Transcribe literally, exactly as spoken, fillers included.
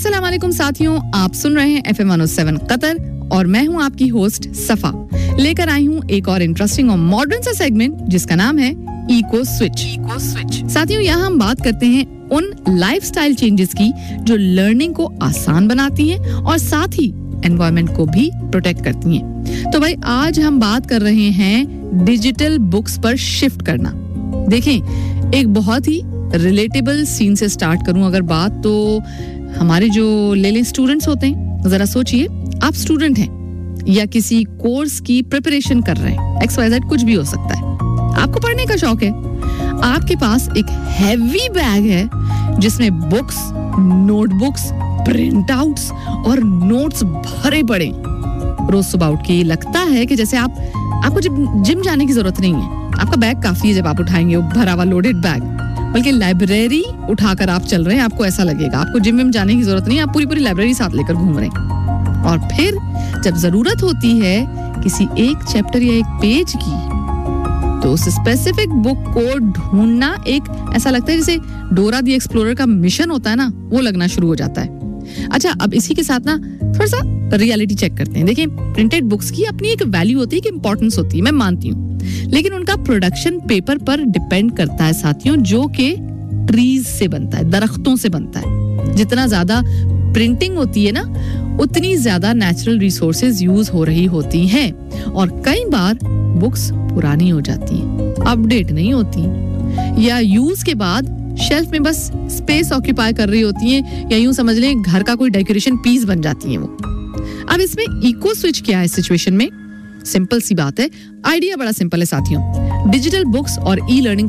अस्सलाम वालेकुम साथियों, आप सुन रहे हैं F M one O seven Qatar और मैं हूं आपकी होस्ट सफा। लेकर आई हूं एक और इंटरेस्टिंग और मॉडर्न सा सेगमेंट जिसका नाम है इको स्विच। इको स्विच साथियों, यहाँ हम बात करते हैं उन लाइफस्टाइल चेंजेस की जो लर्निंग को आसान बनाती हैं और साथ ही एनवायरनमेंट को भी प्रोटेक्ट करती हैं। तो भाई आज हम बात कर रहे हैं डिजिटल बुक्स पर शिफ्ट करना। देखें, एक बहुत ही रिलेटेबल सीन से स्टार्ट करूं अगर बात, तो हमारे जो ले लें स्टूडेंट्स होते हैं, जरा सोचिए आप स्टूडेंट हैं या किसी कोर्स की प्रिपरेशन कर रहे हैं, एक्स वाई जेड कुछ भी हो सकता है, आपको पढ़ने का शौक है, आपके पास एक हैवी बैग है जिसमें बुक्स, नोटबुक्स, प्रिंट आउट्स और नोट्स भरे पड़े। रोज सुबह उठ के ये लगता है कि जैसे आप आपको जिम जाने की जरूरत नहीं है, आपका बैग काफी है जब आप उठाएंगे वो भरा हुआ लोडेड बैग, बल्कि लाइब्रेरी उठाकर आप चल रहे हैं, आपको ऐसा लगेगा। आपको जिम में जाने की जरूरत नहीं है, आप पूरी पूरी लाइब्रेरी साथ लेकर घूम रहे हैं। और फिर जब जरूरत होती है किसी एक चैप्टर या एक पेज की, तो उस स्पेसिफिक बुक को ढूंढना एक ऐसा लगता है जैसे डोरा दी एक्सप्लोरर का मिशन होता है ना, वो लगना शुरू हो जाता है। अच्छा, अब इसी के साथ ना थोड़ा सा रियलिटी चेक करते हैं। देखिए, प्रिंटेड बुक्स की अपनी एक वैल्यू होती है, एक इंपॉर्टेंस होती है, मैं मानती हूँ, लेकिन उनका प्रोडक्शन पेपर पर डिपेंड करता है साथियों, जो कि ट्रीज से बनता है, दरख्तों से बनता है। जितना ज्यादा प्रिंटिंग होती है ना, उतनी ज्यादा नेचुरल रिसोर्सेज यूज हो रही होती हैं और कई बार बुक्स पुरानी हो जाती हैं, अपडेट नहीं होती, या यूज के बाद शेल्फ में बस स्पेस ऑक्यूपाई कर रही होती हैं, या यूं समझ लें घर का कोई डेकोरेशन पीस बन जाती हैं वो। अब इसमें इको स्विच क्या है सिचुएशन में? सिंपल सी बात है, आइडिया बड़ा सिंपल है साथियों। डिजिटल बुक्स और ई लर्निंग